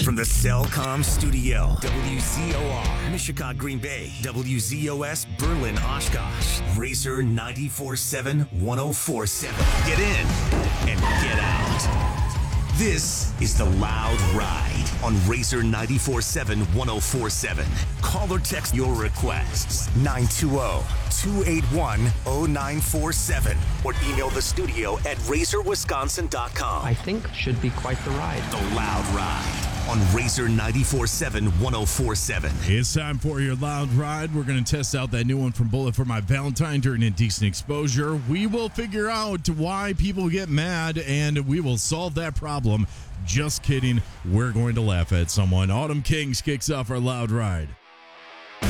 From the Cellcom studio, WZOR, Mishikot, Green Bay, WZOS, Berlin, Oshkosh, Racer 94.7, 104.7. Get in and get out. This is The Loud Ride on Racer 94.7, 104.7. Call or text your requests, 920-281-0947. Or email the studio at racerwisconsin.com. I think should be quite the ride. The Loud Ride on Racer 94.7, 104.7. It's time for your Loud Ride. We're going to test out that new one from Bullet for My Valentine during Indecent Exposure. We will figure out why people get mad, and we will solve that problem. Just kidding. We're going to laugh at someone. Autumn Kings kicks off our Loud Ride.